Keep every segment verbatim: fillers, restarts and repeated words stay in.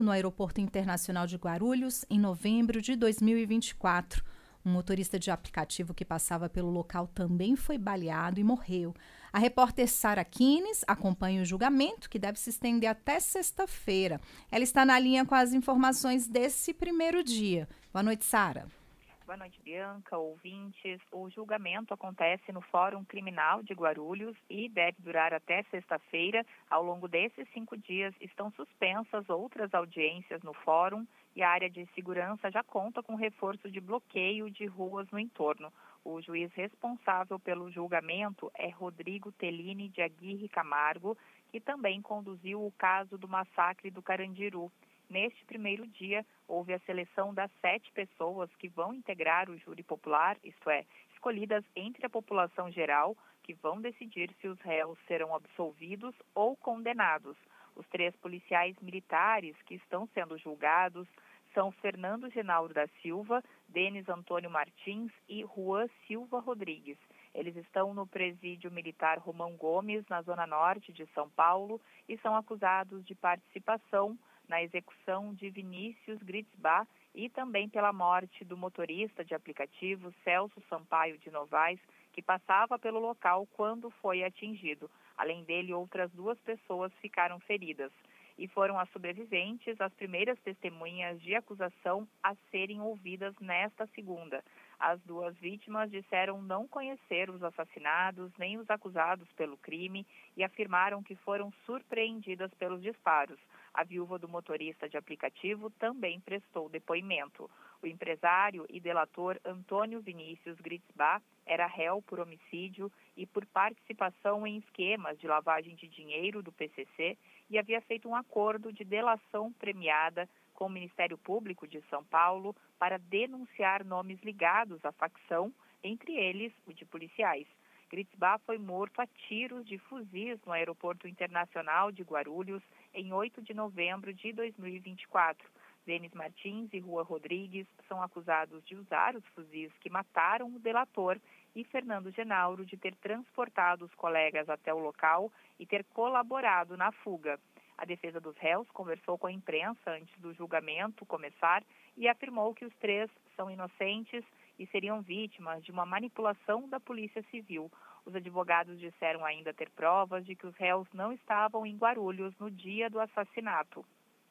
no Aeroporto Internacional de Guarulhos em novembro de dois mil e vinte e quatro. Um motorista de aplicativo que passava pelo local também foi baleado e morreu. A repórter Sara Kines acompanha o julgamento, que deve se estender até sexta-feira. Ela está na linha com as informações desse primeiro dia. Boa noite, Sara. Boa noite, Bianca, ouvintes. O julgamento acontece no Fórum Criminal de Guarulhos e deve durar até sexta-feira. Ao longo desses cinco dias estão suspensas outras audiências no fórum e a área de segurança já conta com reforço de bloqueio de ruas no entorno. O juiz responsável pelo julgamento é Rodrigo Tellini de Aguirre Camargo, que também conduziu o caso do massacre do Carandiru. Neste primeiro dia, houve a seleção das sete pessoas que vão integrar o júri popular, isto é, escolhidas entre a população geral, que vão decidir se os réus serão absolvidos ou condenados. Os três policiais militares que estão sendo julgados são Fernando Genauro da Silva, Denis Antônio Martins e Juan Silva Rodrigues. Eles estão no presídio militar Romão Gomes, na zona norte de São Paulo, e são acusados de participação na execução de Vinícius Gritzbach e também pela morte do motorista de aplicativo Celso Sampaio de Novaes, que passava pelo local quando foi atingido. Além dele, outras duas pessoas ficaram feridas. E foram as sobreviventes as primeiras testemunhas de acusação a serem ouvidas nesta segunda. As duas vítimas disseram não conhecer os assassinados nem os acusados pelo crime e afirmaram que foram surpreendidas pelos disparos. A viúva do motorista de aplicativo também prestou depoimento. O empresário e delator Antônio Vinícius Gritzbach era réu por homicídio e por participação em esquemas de lavagem de dinheiro do P C C e havia feito um acordo de delação premiada com o Ministério Público de São Paulo para denunciar nomes ligados à facção, entre eles o de policiais. Gritzbach foi morto a tiros de fuzis no Aeroporto Internacional de Guarulhos em oito de novembro de dois mil e vinte e quatro. Denis Martins e Juan Rodrigues são acusados de usar os fuzis que mataram o delator e Fernando Genauro de ter transportado os colegas até o local e ter colaborado na fuga. A defesa dos réus conversou com a imprensa antes do julgamento começar e afirmou que os três são inocentes e seriam vítimas de uma manipulação da Polícia Civil. Os advogados disseram ainda ter provas de que os réus não estavam em Guarulhos no dia do assassinato.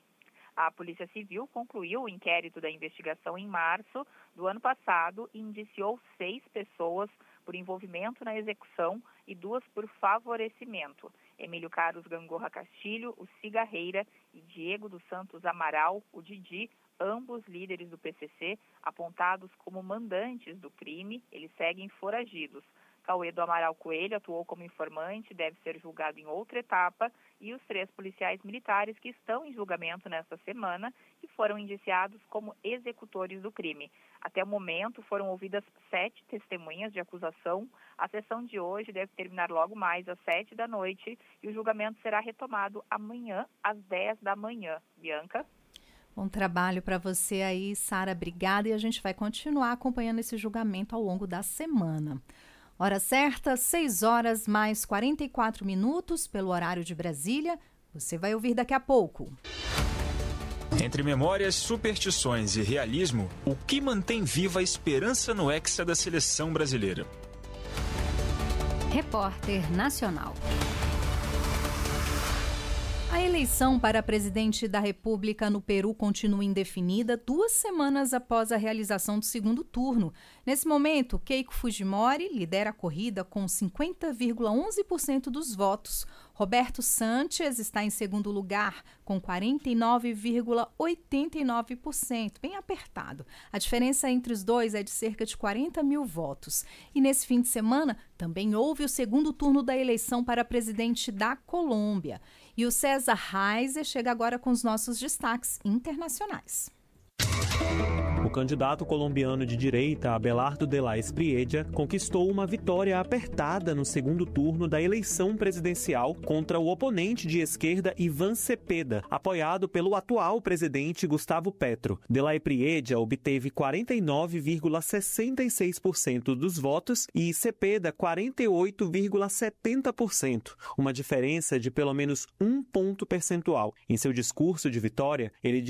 A Polícia Civil concluiu o inquérito da investigação em março do ano passado e indiciou seis pessoas por envolvimento na execução e duas por favorecimento. Emílio Carlos Gangorra Castilho, o Cigarreira, e Diego dos Santos Amaral, o Didi, ambos líderes do P C C, apontados como mandantes do crime, eles seguem foragidos. Cauê do Amaral Coelho atuou como informante, deve ser julgado em outra etapa, e os três policiais militares que estão em julgamento nesta semana e foram indiciados como executores do crime. Até o momento foram ouvidas sete testemunhas de acusação. A sessão de hoje deve terminar logo mais às sete da noite e o julgamento será retomado amanhã às dez da manhã. Bianca? Bom trabalho para você aí, Sara. Obrigada, e a gente vai continuar acompanhando esse julgamento ao longo da semana. Hora certa, seis horas mais quarenta e quatro minutos pelo horário de Brasília. Você vai ouvir daqui a pouco. Entre memórias, superstições e realismo, o que mantém viva a esperança no hexa da seleção brasileira? Repórter Nacional. A eleição para presidente da República no Peru continua indefinida duas semanas após a realização do segundo turno. Nesse momento, Keiko Fujimori lidera a corrida com cinquenta vírgula onze por cento dos votos. Roberto Sanches está em segundo lugar com quarenta e nove vírgula oitenta e nove por cento, bem apertado. A diferença entre os dois é de cerca de quarenta mil votos. E nesse fim de semana também houve o segundo turno da eleição para presidente da Colômbia. E o César Reiser chega agora com os nossos destaques internacionais. O candidato colombiano de direita, Abelardo de la Espriella, conquistou uma vitória apertada no segundo turno da eleição presidencial contra o oponente de esquerda Iván Cepeda, apoiado pelo atual presidente Gustavo Petro. De la Espriella obteve quarenta e nove vírgula sessenta e seis por cento dos votos e Cepeda quarenta e oito vírgula setenta por cento, uma diferença de pelo menos um ponto percentual. Em seu discurso de vitória, ele